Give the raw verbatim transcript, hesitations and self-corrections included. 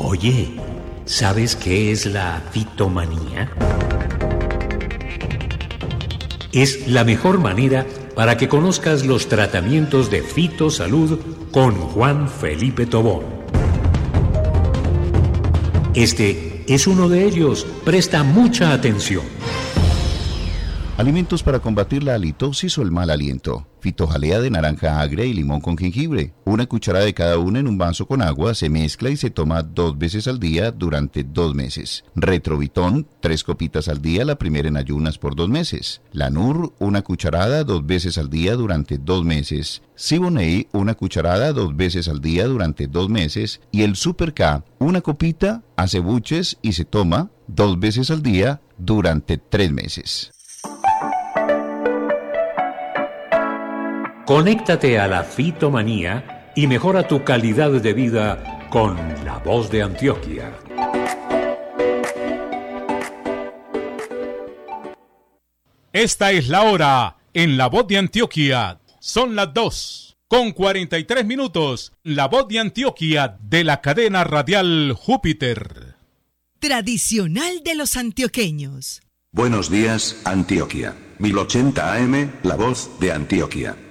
Oye, ¿sabes qué es la fitomanía? Es la mejor manera para que conozcas los tratamientos de fitosalud con Juan Felipe Tobón. Este es uno de ellos. Presta mucha atención. Alimentos para combatir la halitosis o el mal aliento. Fitojalea de naranja agria y limón con jengibre. Una cucharada de cada una en un vaso con agua, se mezcla y se toma dos veces al día durante dos meses. Retrovitón, tres copitas al día, la primera en ayunas por dos meses. Lanur, una cucharada dos veces al día durante dos meses. Siboney, una cucharada dos veces al día durante dos meses. Y el Super K, una copita, hace buches y se toma dos veces al día durante tres meses. Conéctate a la fitomanía y mejora tu calidad de vida con La Voz de Antioquia. Esta es la hora en La Voz de Antioquia. Son las dos con cuarenta y tres minutos. La Voz de Antioquia de la cadena radial Júpiter. Tradicional de los antioqueños. Buenos días, Antioquia. mil ochenta A M, La Voz de Antioquia.